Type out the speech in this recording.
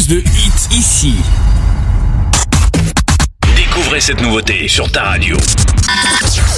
de hits ici. Découvrez cette nouveauté sur ta radio.